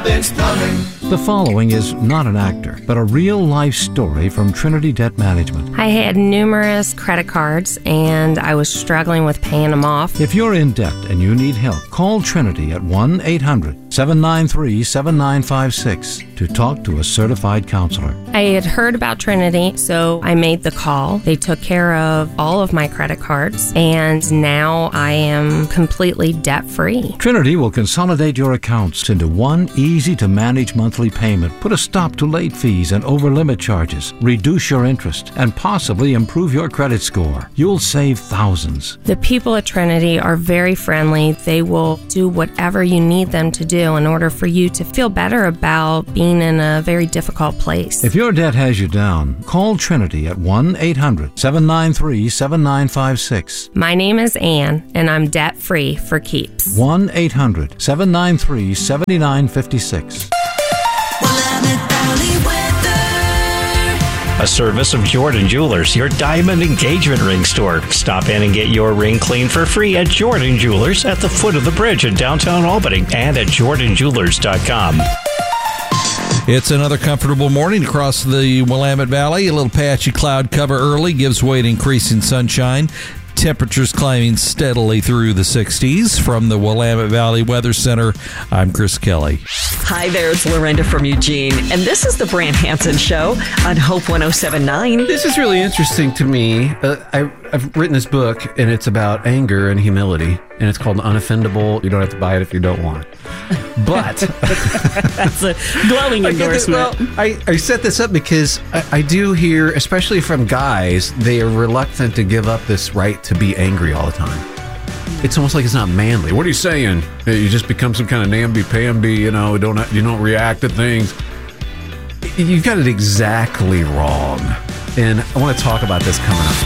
Robbins Plumbing. The following is not an actor, but a real-life story from Trinity Debt Management. I had numerous credit cards, and I was struggling with paying them off. If you're in debt and you need help, call Trinity at 1-800-793-7956 to talk to a certified counselor. I had heard about Trinity, so I made the call. They took care of all of my credit cards, and now I am completely debt-free. Trinity will consolidate your accounts into one easy-to-manage monthly payment, put a stop to late fees and over-limit charges, reduce your interest, and possibly improve your credit score. You'll save thousands. The people at Trinity are very friendly. They will do whatever you need them to do in order for you to feel better about being in a very difficult place. If your debt has you down, call Trinity at 1-800-793-7956. My name is Ann, and I'm debt-free for keeps. 1-800-793-7956. A service of Jordan Jewelers, your diamond engagement ring store. Stop in and get your ring cleaned for free at Jordan Jewelers at the foot of the bridge in downtown Albany and at jordanjewelers.com. It's another comfortable morning across the Willamette Valley. A little patchy cloud cover early gives way to increasing sunshine. Temperatures climbing steadily through the 60s. From the Willamette Valley Weather Center, I'm Chris Kelly. Hi there, it's Lorinda from Eugene, and this is the Brant Hansen Show on Hope 107.9. This is really interesting to me. I've written this book, and it's about anger and humility, and it's called Unoffendable. You don't have to buy it if you don't want it. But That's a glowing endorsement. Well, I set this up because I do hear, especially from guys, they are reluctant to give up this right to be angry all the time. It's almost like it's not manly. What are you saying? You just become some kind of namby-pamby, you don't react to things. You've got it exactly wrong. And I want to talk about this coming up.